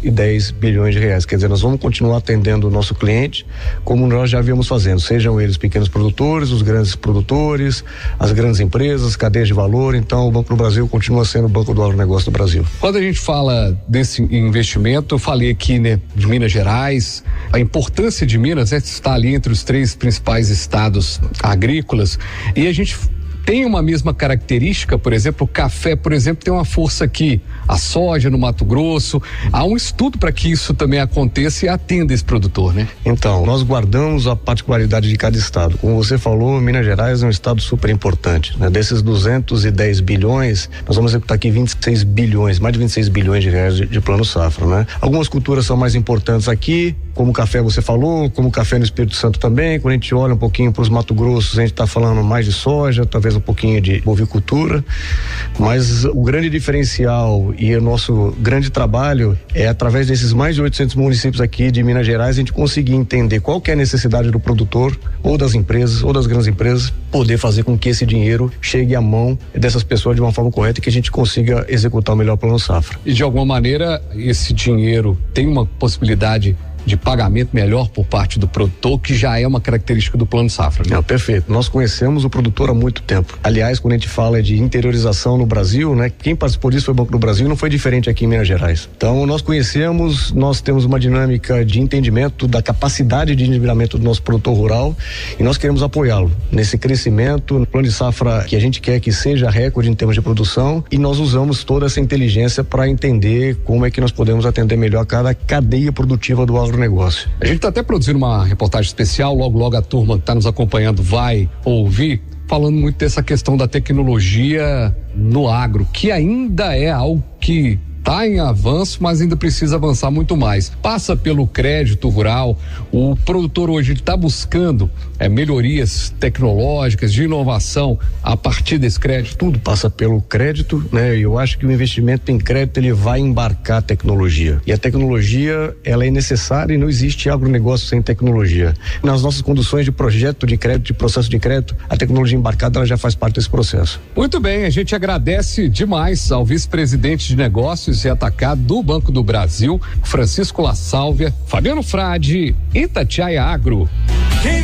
210 bilhões de reais. Quer dizer, nós vamos continuar atendendo o nosso cliente como nós já viemos fazendo, sejam eles pequenos produtores, os grandes produtores, as grandes empresas, cadeias de valor. Então o Banco do Brasil continua sendo o banco do agronegócio do Brasil. Quando a gente fala desse investimento, eu falei aqui, né, de Minas Gerais, a importância de Minas, né, está ali entre os 3 principais estados agrícolas, e a gente tem uma mesma característica. Por exemplo, o café, por exemplo, tem uma força aqui, a soja no Mato Grosso. Há um estudo para que isso também aconteça e atenda esse produtor, né? Então, nós guardamos a particularidade de cada estado. Como você falou, Minas Gerais é um estado super importante, né? Desses 210 bilhões, nós vamos executar aqui 26 bilhões, mais de 26 bilhões de reais de plano safra, né? Algumas culturas são mais importantes aqui, como o café você falou, como o café no Espírito Santo também. Quando a gente olha um pouquinho para os Mato Grossos, a gente está falando mais de soja, talvez um pouquinho de bovicultura, mas o grande diferencial e o nosso grande trabalho é, através desses mais de 800 municípios aqui de Minas Gerais, a gente conseguir entender qual que é a necessidade do produtor, ou das empresas, ou das grandes empresas, poder fazer com que esse dinheiro chegue à mão dessas pessoas de uma forma correta e que a gente consiga executar o melhor plano safra. E de alguma maneira, esse dinheiro tem uma possibilidade de pagamento melhor por parte do produtor, que já é uma característica do plano safra, né? Não, perfeito. Nós conhecemos o produtor há muito tempo. Aliás, quando a gente fala de interiorização no Brasil, né? Quem participou disso foi o Banco do Brasil, não foi diferente aqui em Minas Gerais. Então, nós conhecemos, nós temos uma dinâmica de entendimento da capacidade de endividamento do nosso produtor rural, e nós queremos apoiá-lo nesse crescimento, no plano de safra que a gente quer que seja recorde em termos de produção, e nós usamos toda essa inteligência para entender como é que nós podemos atender melhor cada cadeia produtiva do agronegócio. A gente está até produzindo uma reportagem especial, logo a turma que está nos acompanhando vai ouvir, falando muito dessa questão da tecnologia no agro, que ainda é algo que está em avanço, mas ainda precisa avançar muito mais. Passa pelo crédito rural. O produtor hoje está buscando melhorias tecnológicas, de inovação a partir desse crédito. Tudo passa pelo crédito, né? Eu acho que o investimento em crédito, ele vai embarcar a tecnologia. E a tecnologia, ela é necessária, e não existe agronegócio sem tecnologia. Nas nossas conduções de projeto de crédito, de processo de crédito, a tecnologia embarcada, ela já faz parte desse processo. Muito bem, a gente agradece demais ao vice-presidente de negócios e atacado do Banco do Brasil, Francisco La Sálvia, Fabiano Frade, Itatiaia Agro.